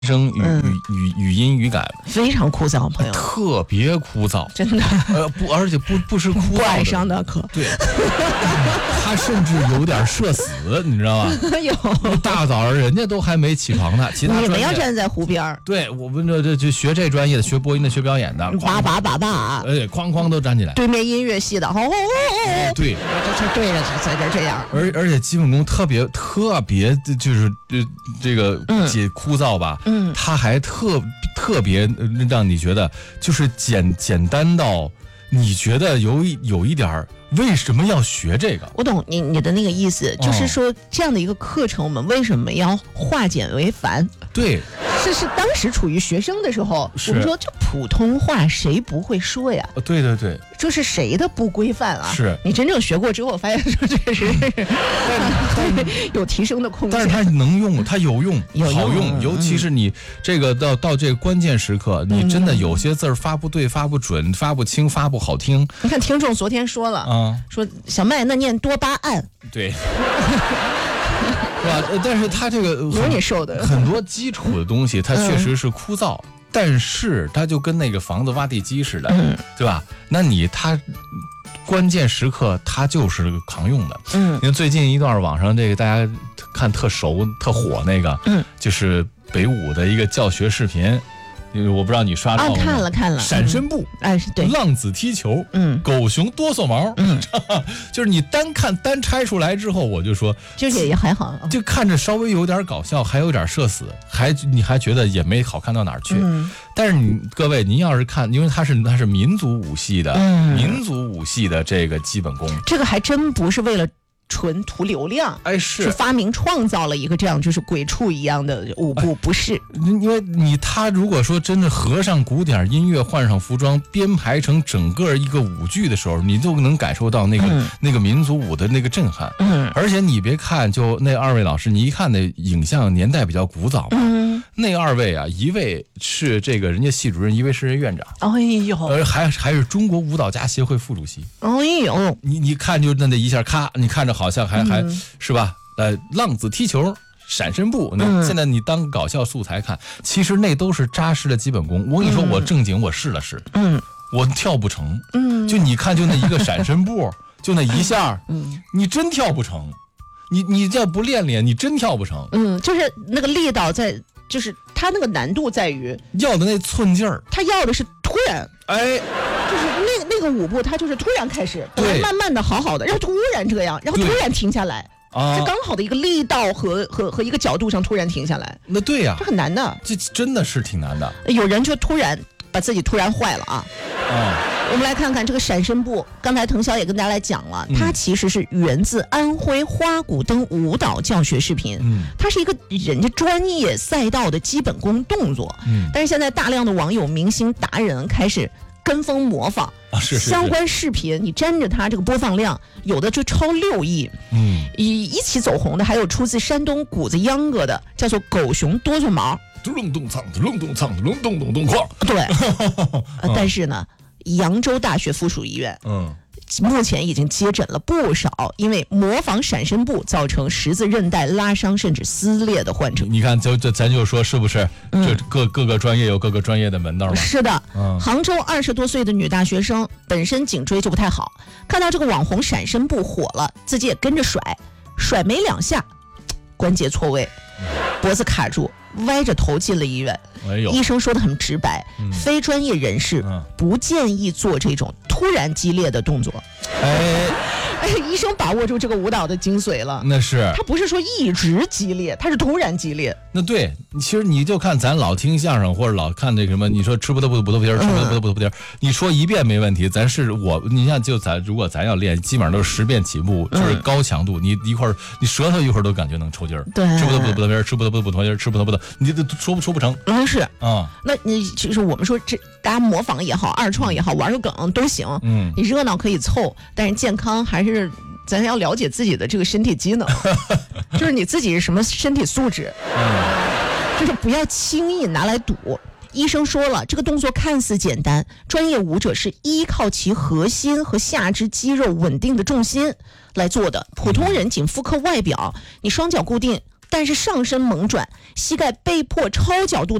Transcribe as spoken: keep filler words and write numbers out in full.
声语、嗯、语语语音语感非常枯燥，朋友特别枯燥， 真的。 呃不，而且不不是枯燥的， 不爱上的课， 对，他甚至有点社死，你知道吧？ 有大早上人家都还没起床呢，其他你们要站在湖边， 对我们这这就学这专业的，学播音的，学表演的， 叭叭叭叭， 而且哐哐都站起来。 对面音乐系的，吼吼吼， 对， 这这对着在这这样， 而而且基本功特别特别，就是呃这个解枯燥吧。 嗯嗯， 他还特特别让你觉得就是简简单到你觉得有有一点为什么要学这个？ 我懂你你的那个意思，就是说这样的一个课程，我们为什么要化简为繁？ 对， 是是当时处于学生的时候，我们说这普通话谁不会说呀？ 对对对， 这是谁的不规范啊？ 是你真正学过之后，发现说这是有提升的空间。 但是它能用，它有用， 有用好用，尤其是你这个到到这个关键时刻，你真的有些字儿发不对、发不准、发不清、发不好听。 你看听众昨天说了啊，说小麦那念多巴胺， 对。是吧？但是它这个有你受的很多基础的东西，它确实是枯燥，嗯、但是它就跟那个房子挖地基似的，嗯、对吧？那你它关键时刻它就是扛用的。嗯，因为最近一段网上这个大家看特熟、特火那个，嗯，就是北舞的一个教学视频。我不知道你刷到了吗？ 啊，看了看了， 闪身步， 哎、嗯，对， 浪子踢球， 嗯， 狗熊哆嗦毛， 嗯， 就是你单看单拆出来之后，我就说， 就也也还好， 就看着稍微有点搞笑，还有点社死，还你还觉得也没好看到哪儿去。嗯，但是你各位，您要是看，因为它是它是民族舞系的，嗯，民族舞系的这个基本功， 这个还真不是为了纯图流量， 哎，是是发明创造了一个这样就是鬼畜一样的舞步，不是？ 因为你他如果说真的合上古典音乐，换上服装，编排成整个一个舞剧的时候，你就能感受到那个、嗯、那个民族舞的那个震撼。嗯，而且你别看，就那二位老师，你一看那影像年代比较古早嘛。嗯，那二位啊，一位是这个人家系主任，一位是人院长。 哎呦， 呃，还还是中国舞蹈家协会副主席。 哎呦， 你你看就那那一下，咔，你看着好像还、嗯、还是吧？呃，浪子踢球。闪身步，那、嗯、现在你当搞笑素材看，其实那都是扎实的基本功。我跟你说，嗯、我正经我试了试，嗯，我跳不成，嗯，就你看，就那一个闪身步，就那一下，嗯，你真跳不成，你你要不练练，你真跳不成， 嗯，就是那个力道在，就是他那个难度在于要的那寸劲儿， 他要的是突然， 哎， 就是那那个舞步，他就是突然开始，对，慢慢的好好的，然后突然这样，然后突然停下来。啊，是刚好的一个力道和和和一个角度上突然停下来， 那对呀、啊， 这很难的， 这真的是挺难的。 有人就突然把自己突然坏了啊！啊，我们来看看这个闪身步，刚才滕潇也跟大家来讲了，嗯、它其实是源自安徽花鼓灯舞蹈教学视频，嗯，它是一个人家专业赛道的基本功动作，嗯，但是现在大量的网友、明星、达人开始跟风模仿。 啊、是是是相关视频你沾着它这个播放量有的就超六亿，嗯，一一起走红的还有出自山东谷子秧歌的叫做狗熊哆嗦毛， 咚咚锵咚咚锵咚咚咚咚哐， 对、呃、但是呢扬州大学附属医院嗯目前已经接诊了不少因为模仿闪身步造成十字韧带拉伤甚至撕裂的患者。 你看就就咱就说是不是、嗯、这各各个专业有各个专业的门道吗？ 是的、嗯、杭州二十多岁的女大学生本身颈椎就不太好，看到这个网红闪身步火了，自己也跟着甩，甩没两下关节错位，脖子卡住，歪着头进了医院。哎、医生说的很直白、嗯、非专业人士不建议做这种突然激烈的动作。哎哎，医生把握住这个舞蹈的精髓了， 那是他不是说一直激烈，他是突然激烈。 那对，其实你就看咱老听相声或者老看那个什么，你说吃不得不得不得不得吃不得不得不得不得，你说一遍没问题，咱是我，你像就咱如果咱要练，基本上都是十遍起步，就是高强度，你一会儿你舌头一会儿都感觉能抽筋儿。 对， 吃不得不得不得吃不得不得不得筋儿，吃不得不得，你这说不说不成。 嗯，是啊，那你其实我们说这大家模仿也好，二创也好，玩个梗都行。嗯，你热闹可以凑，但是健康还是。咱要了解自己的这个身体机能，就是你自己是什么身体素质，嗯、就是不要轻易拿来赌。医生说了，这个动作看似简单，专业舞者是依靠其核心和下肢肌肉稳定的重心来做的，普通人仅复刻外表，你双脚固定。 但是上身猛转，膝盖被迫超角度